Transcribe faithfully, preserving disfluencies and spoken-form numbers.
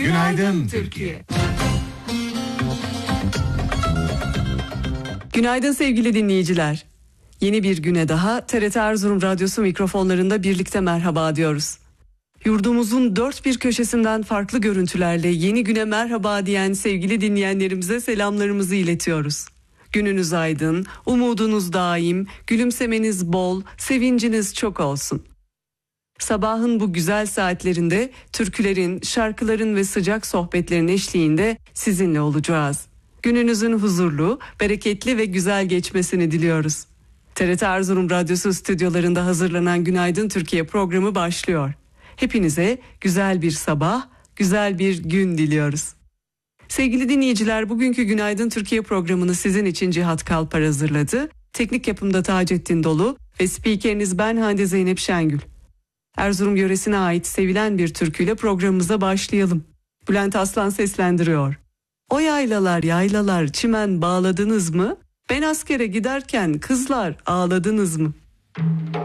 Günaydın Türkiye. Günaydın sevgili dinleyiciler. Yeni bir güne daha T R T Erzurum Radyosu mikrofonlarında birlikte merhaba diyoruz. Yurdumuzun dört bir köşesinden farklı görüntülerle yeni güne merhaba diyen sevgili dinleyenlerimize selamlarımızı iletiyoruz. Gününüz aydın, umudunuz daim, gülümsemeniz bol, sevinciniz çok olsun. Sabahın bu güzel saatlerinde türkülerin, şarkıların ve sıcak sohbetlerin eşliğinde sizinle olacağız. Gününüzün huzurlu, bereketli ve güzel geçmesini diliyoruz. T R T Erzurum Radyosu stüdyolarında hazırlanan Günaydın Türkiye programı başlıyor. Hepinize güzel bir sabah, güzel bir gün diliyoruz. Sevgili dinleyiciler, bugünkü Günaydın Türkiye programını sizin için Cihat Kalpar hazırladı. Teknik yapımda Taceddin Dolu ve spikeriniz ben Hande Zeynep Şengül. Erzurum yöresine ait sevilen bir türküyle programımıza başlayalım. Bülent Aslan seslendiriyor. O yaylalar yaylalar çimen bağladınız mı? Ben askere giderken kızlar ağladınız mı?